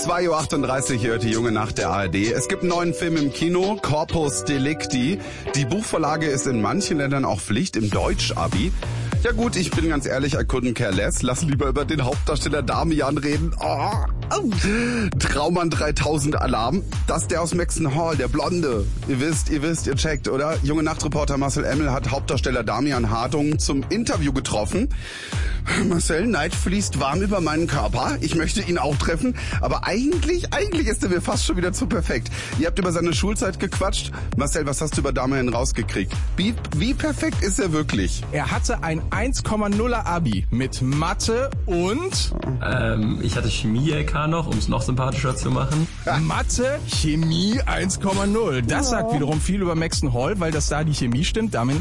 2:38 Uhr, ihr hört die junge Nacht der ARD. Es gibt einen neuen Film im Kino, Corpus Delicti. Die Buchvorlage ist in manchen Ländern auch Pflicht im Deutsch-Abi. Ja gut, ich bin ganz ehrlich, I couldn't care less. Lass lieber über den Hauptdarsteller Damian reden. Traummann 3000 Alarm. Das ist der aus Maxon Hall, der Blonde. Ihr wisst, ihr checkt, oder? Junge Nachtreporter Marcel Emmel hat Hauptdarsteller Damian Hartung zum Interview getroffen. Marcel, Neid fließt warm über meinen Körper. Ich möchte ihn auch treffen. Aber eigentlich ist er mir fast schon wieder zu perfekt. Ihr habt über seine Schulzeit gequatscht. Marcel, was hast du über Damian rausgekriegt? Wie perfekt ist er wirklich? Er hatte ein 1,0er Abi mit Mathe und... Ich hatte Chemie-LK noch, um es noch sympathischer zu machen. Mathe, Chemie 1,0. Das sagt wiederum viel über Maxon Hall, weil das da die Chemie stimmt. Damit